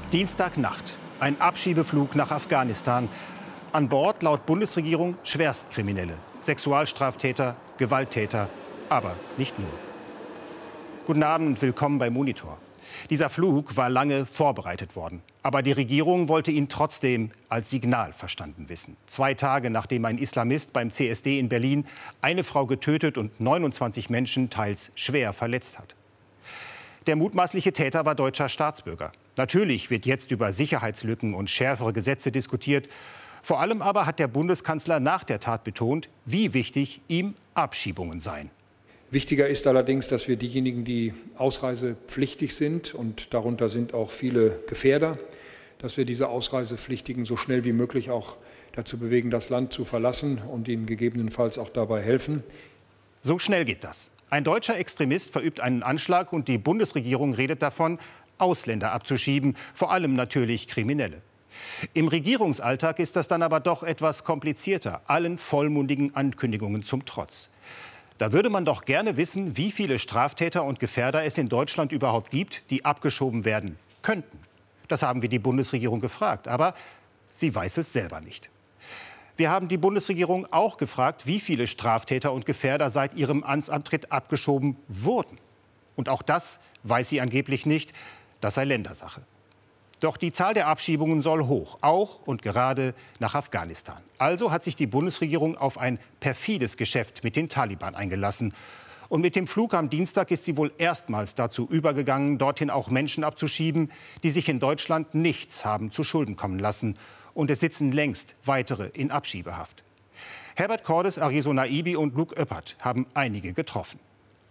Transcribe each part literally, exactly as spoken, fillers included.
Dienstagnacht, ein Abschiebeflug nach Afghanistan. An Bord laut Bundesregierung Schwerstkriminelle, Sexualstraftäter, Gewalttäter, aber nicht nur. Guten Abend und willkommen bei Monitor. Dieser Flug war lange vorbereitet worden. Aber die Regierung wollte ihn trotzdem als Signal verstanden wissen. Zwei Tage nachdem ein Islamist beim C S D in Berlin eine Frau getötet und neunundzwanzig Menschen teils schwer verletzt hat. Der mutmaßliche Täter war deutscher Staatsbürger. Natürlich wird jetzt über Sicherheitslücken und schärfere Gesetze diskutiert. Vor allem aber hat der Bundeskanzler nach der Tat betont, wie wichtig ihm Abschiebungen seien. Wichtiger ist allerdings, dass wir diejenigen, die ausreisepflichtig sind, und darunter sind auch viele Gefährder, dass wir diese Ausreisepflichtigen so schnell wie möglich auch dazu bewegen, das Land zu verlassen und ihnen gegebenenfalls auch dabei helfen. So schnell geht das. Ein deutscher Extremist verübt einen Anschlag und die Bundesregierung redet davon, Ausländer abzuschieben, vor allem natürlich Kriminelle. Im Regierungsalltag ist das dann aber doch etwas komplizierter, allen vollmundigen Ankündigungen zum Trotz. Da würde man doch gerne wissen, wie viele Straftäter und Gefährder es in Deutschland überhaupt gibt, die abgeschoben werden könnten. Das haben wir die Bundesregierung gefragt, aber sie weiß es selber nicht. Wir haben die Bundesregierung auch gefragt, wie viele Straftäter und Gefährder seit ihrem Amtsantritt abgeschoben wurden. Und auch das weiß sie angeblich nicht, das sei Ländersache. Doch die Zahl der Abschiebungen soll hoch, auch und gerade nach Afghanistan. Also hat sich die Bundesregierung auf ein perfides Geschäft mit den Taliban eingelassen. Und mit dem Flug am Dienstag ist sie wohl erstmals dazu übergegangen, dorthin auch Menschen abzuschieben, die sich in Deutschland nichts haben zu Schulden kommen lassen. Und es sitzen längst weitere in Abschiebehaft. Herbert Cordes, Arizo Naibi und Luke Oeppert haben einige getroffen.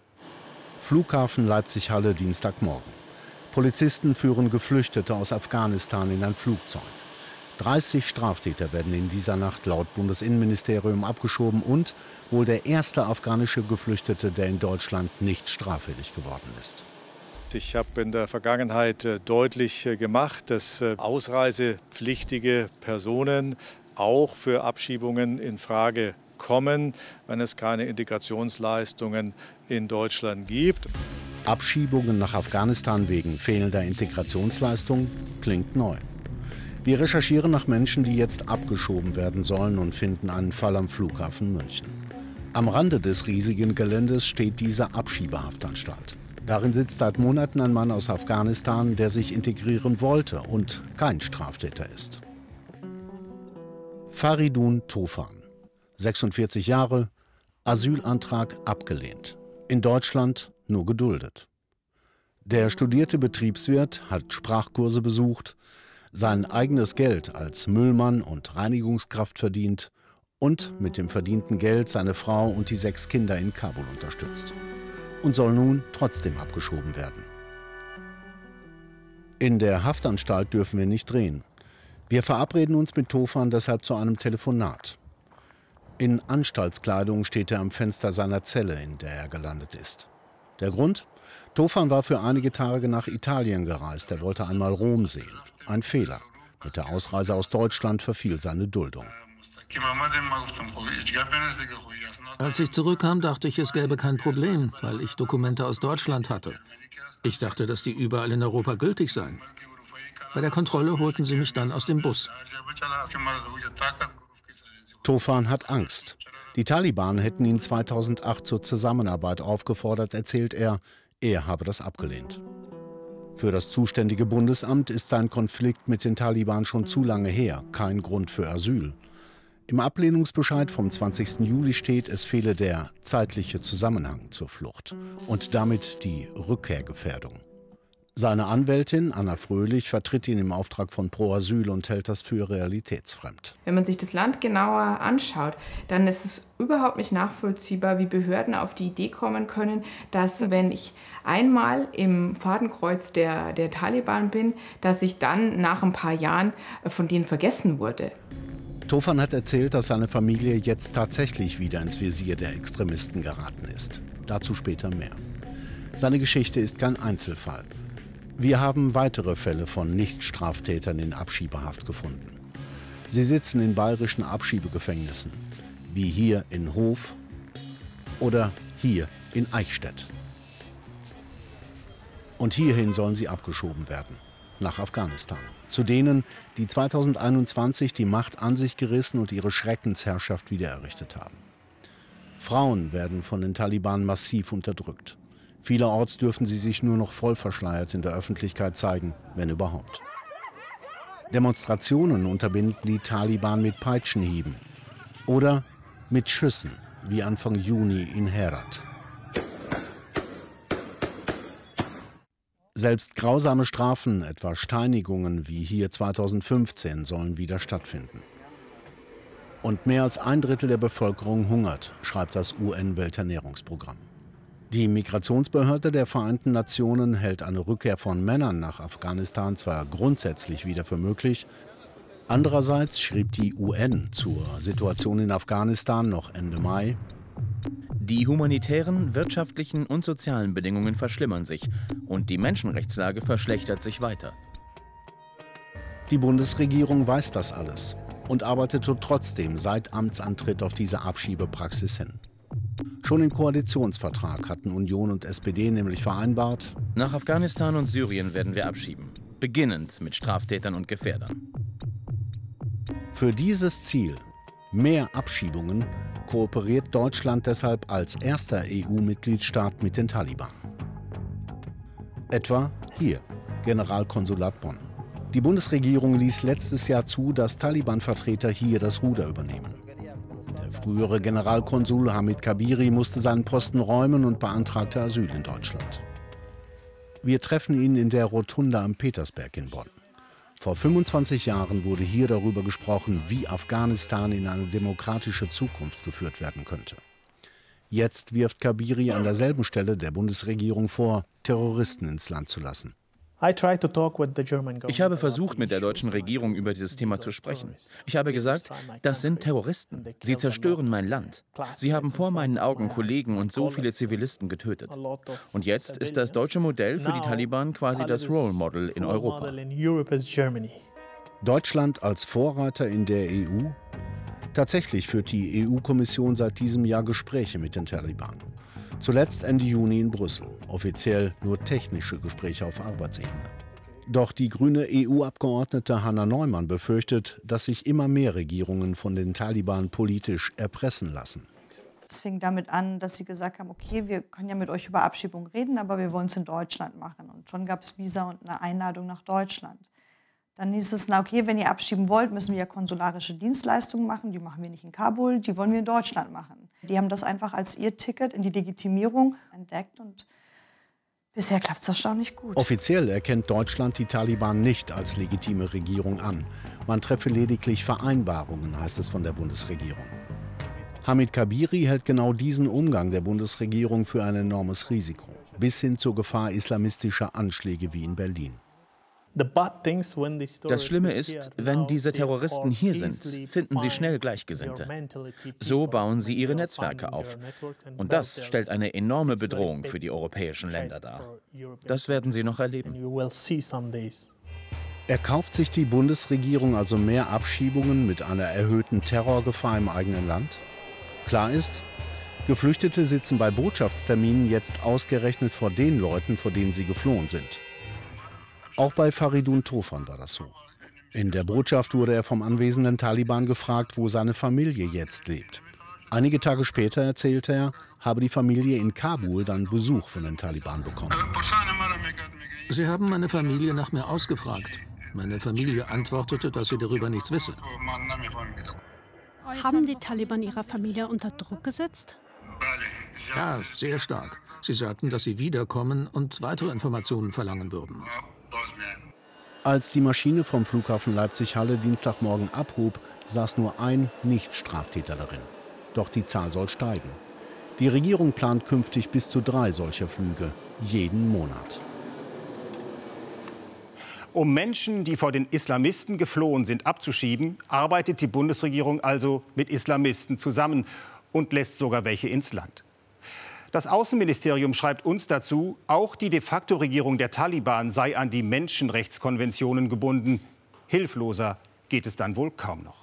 Flughafen Leipzig-Halle, Dienstagmorgen. Polizisten führen Geflüchtete aus Afghanistan in ein Flugzeug. dreißig Straftäter werden in dieser Nacht laut Bundesinnenministerium abgeschoben und wohl der erste afghanische Geflüchtete, der in Deutschland nicht straffällig geworden ist. Ich habe in der Vergangenheit deutlich gemacht, dass ausreisepflichtige Personen auch für Abschiebungen in Frage kommen, wenn es keine Integrationsleistungen in Deutschland gibt. Abschiebungen nach Afghanistan wegen fehlender Integrationsleistung klingt neu. Wir recherchieren nach Menschen, die jetzt abgeschoben werden sollen und finden einen Fall am Flughafen München. Am Rande des riesigen Geländes steht diese Abschiebehaftanstalt. Darin sitzt seit Monaten ein Mann aus Afghanistan, der sich integrieren wollte und kein Straftäter ist. Faridun Tofan, sechsundvierzig Jahre, Asylantrag abgelehnt. In Deutschland nur geduldet. Der studierte Betriebswirt hat Sprachkurse besucht, sein eigenes Geld als Müllmann und Reinigungskraft verdient und mit dem verdienten Geld seine Frau und die sechs Kinder in Kabul unterstützt. Und soll nun trotzdem abgeschoben werden. In der Haftanstalt dürfen wir nicht drehen. Wir verabreden uns mit Tofan deshalb zu einem Telefonat. In Anstaltskleidung steht er am Fenster seiner Zelle, in der er gelandet ist. Der Grund? Tofan war für einige Tage nach Italien gereist. Er wollte einmal Rom sehen. Ein Fehler. Mit der Ausreise aus Deutschland verfiel seine Duldung. Als ich zurückkam, dachte ich, es gäbe kein Problem, weil ich Dokumente aus Deutschland hatte. Ich dachte, dass die überall in Europa gültig seien. Bei der Kontrolle holten sie mich dann aus dem Bus. Tofan hat Angst. Die Taliban hätten ihn zweitausendacht zur Zusammenarbeit aufgefordert, erzählt er. Er habe das abgelehnt. Für das zuständige Bundesamt ist sein Konflikt mit den Taliban schon zu lange her, kein Grund für Asyl. Im Ablehnungsbescheid vom zwanzigsten Juli steht, es fehle der zeitliche Zusammenhang zur Flucht und damit die Rückkehrgefährdung. Seine Anwältin Anna Fröhlich vertritt ihn im Auftrag von Pro Asyl und hält das für realitätsfremd. Wenn man sich das Land genauer anschaut, dann ist es überhaupt nicht nachvollziehbar, wie Behörden auf die Idee kommen können, dass, wenn ich einmal im Fadenkreuz der, der Taliban bin, dass ich dann nach ein paar Jahren von denen vergessen wurde. Tofan hat erzählt, dass seine Familie jetzt tatsächlich wieder ins Visier der Extremisten geraten ist. Dazu später mehr. Seine Geschichte ist kein Einzelfall. Wir haben weitere Fälle von Nichtstraftätern in Abschiebehaft gefunden. Sie sitzen in bayerischen Abschiebegefängnissen, wie hier in Hof oder hier in Eichstätt. Und hierhin sollen sie abgeschoben werden. nach Afghanistan. Zu denen, die zweitausendeinundzwanzig die Macht an sich gerissen und ihre Schreckensherrschaft wiedererrichtet haben. Frauen werden von den Taliban massiv unterdrückt. Vielerorts dürfen sie sich nur noch voll verschleiert in der Öffentlichkeit zeigen, wenn überhaupt. Demonstrationen unterbinden die Taliban mit Peitschenhieben oder mit Schüssen, wie Anfang Juni in Herat. Selbst grausame Strafen, etwa Steinigungen wie hier zweitausendfünfzehn, sollen wieder stattfinden. Und mehr als ein Drittel der Bevölkerung hungert, schreibt das U N-Welternährungsprogramm. Die Migrationsbehörde der Vereinten Nationen hält eine Rückkehr von Männern nach Afghanistan zwar grundsätzlich wieder für möglich, andererseits schrieb die U N zur Situation in Afghanistan noch Ende Mai: Die humanitären, wirtschaftlichen und sozialen Bedingungen verschlimmern sich und die Menschenrechtslage verschlechtert sich weiter. Die Bundesregierung weiß das alles und arbeitete trotzdem seit Amtsantritt auf diese Abschiebepraxis hin. Schon im Koalitionsvertrag hatten Union und S P D nämlich vereinbart: Nach Afghanistan und Syrien werden wir abschieben, beginnend mit Straftätern und Gefährdern. Für dieses Ziel, mehr Abschiebungen, kooperiert Deutschland deshalb als erster E U-Mitgliedstaat mit den Taliban. Etwa hier, Generalkonsulat Bonn. Die Bundesregierung ließ letztes Jahr zu, dass Taliban-Vertreter hier das Ruder übernehmen. Der frühere Generalkonsul Hamid Kabiri musste seinen Posten räumen und beantragte Asyl in Deutschland. Wir treffen ihn in der Rotunda am Petersberg in Bonn. Vor fünfundzwanzig Jahren wurde hier darüber gesprochen, wie Afghanistan in eine demokratische Zukunft geführt werden könnte. Jetzt wirft Kabiri an derselben Stelle der Bundesregierung vor, Terroristen ins Land zu lassen. Ich habe versucht, mit der deutschen Regierung über dieses Thema zu sprechen. Ich habe gesagt, das sind Terroristen. Sie zerstören mein Land. Sie haben vor meinen Augen Kollegen und so viele Zivilisten getötet. Und jetzt ist das deutsche Modell für die Taliban quasi das Role Model in Europa. Deutschland als Vorreiter in der E U? Tatsächlich führt die E U-Kommission seit diesem Jahr Gespräche mit den Taliban. Zuletzt Ende Juni in Brüssel. Offiziell nur technische Gespräche auf Arbeitsebene. Doch die grüne E U-Abgeordnete Hanna Neumann befürchtet, dass sich immer mehr Regierungen von den Taliban politisch erpressen lassen. Es fing damit an, dass sie gesagt haben, okay, wir können ja mit euch über Abschiebung reden, aber wir wollen es in Deutschland machen. Und schon gab es Visa und eine Einladung nach Deutschland. Dann hieß es, na okay, wenn ihr abschieben wollt, müssen wir ja konsularische Dienstleistungen machen. Die machen wir nicht in Kabul, die wollen wir in Deutschland machen. Die haben das einfach als ihr Ticket in die Legitimierung entdeckt und bisher klappt es erstaunlich gut. Offiziell erkennt Deutschland die Taliban nicht als legitime Regierung an. Man treffe lediglich Vereinbarungen, heißt es von der Bundesregierung. Hamid Kabiri hält genau diesen Umgang der Bundesregierung für ein enormes Risiko, bis hin zur Gefahr islamistischer Anschläge wie in Berlin. Das Schlimme ist, wenn diese Terroristen hier sind, finden sie schnell Gleichgesinnte. So bauen sie ihre Netzwerke auf. Und das stellt eine enorme Bedrohung für die europäischen Länder dar. Das werden sie noch erleben. Erkauft sich die Bundesregierung also mehr Abschiebungen mit einer erhöhten Terrorgefahr im eigenen Land? Klar ist, Geflüchtete sitzen bei Botschaftsterminen jetzt ausgerechnet vor den Leuten, vor denen sie geflohen sind. Auch bei Faridun Tofan war das so. In der Botschaft wurde er vom anwesenden Taliban gefragt, wo seine Familie jetzt lebt. Einige Tage später erzählte er, habe die Familie in Kabul dann Besuch von den Taliban bekommen. Sie haben meine Familie nach mir ausgefragt. Meine Familie antwortete, dass sie darüber nichts wisse. Haben die Taliban ihre Familie unter Druck gesetzt? Ja, sehr stark. Sie sagten, dass sie wiederkommen und weitere Informationen verlangen würden. Als die Maschine vom Flughafen Leipzig-Halle Dienstagmorgen abhob, saß nur ein Nicht-Straftäter darin. Doch die Zahl soll steigen. Die Regierung plant künftig bis zu drei solcher Flüge, jeden Monat. Um Menschen, die vor den Islamisten geflohen sind, abzuschieben, arbeitet die Bundesregierung also mit Islamisten zusammen und lässt sogar welche ins Land. Das Außenministerium schreibt uns dazu, auch die De-facto-Regierung der Taliban sei an die Menschenrechtskonventionen gebunden. Hilfloser geht es dann wohl kaum noch.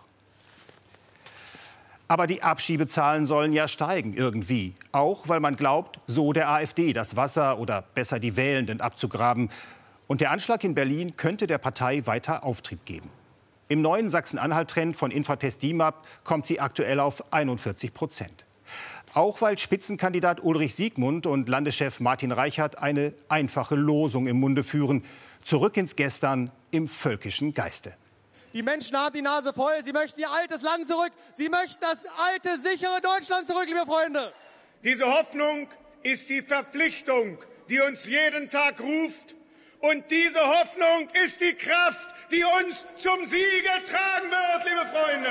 Aber die Abschiebezahlen sollen ja steigen irgendwie. Auch weil man glaubt, so der AfD das Wasser oder besser die Wählenden abzugraben. Und der Anschlag in Berlin könnte der Partei weiter Auftrieb geben. Im neuen Sachsen-Anhalt-Trend von Infratest DIMAP kommt sie aktuell auf einundvierzig Prozent. Auch weil Spitzenkandidat Ulrich Siegmund und Landeschef Martin Reichert eine einfache Losung im Munde führen: Zurück ins Gestern im völkischen Geiste. Die Menschen haben die Nase voll. Sie möchten ihr altes Land zurück. Sie möchten das alte, sichere Deutschland zurück, liebe Freunde. Diese Hoffnung ist die Verpflichtung, die uns jeden Tag ruft. Und diese Hoffnung ist die Kraft, die uns zum Siege tragen wird, liebe Freunde.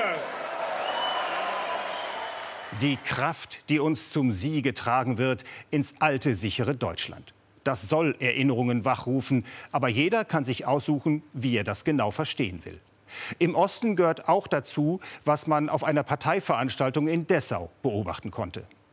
Die Kraft, die uns zum Siege tragen wird ins alte, sichere Deutschland. Das soll Erinnerungen wachrufen, aber jeder kann sich aussuchen, wie er das genau verstehen will. Im Osten gehört auch dazu, was man auf einer Parteiveranstaltung in Dessau beobachten konnte.